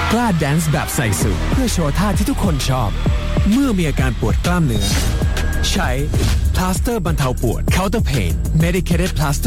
กล้าแดนซ์แบบใส่สูทเพื่อโชว์ท่าที่ทุกคนชอบเมื่อมีอาการปวดกล้ามเนื้อใช้พลาสเตอร์บรรเทาปวด Counter Pain Medicated Plaster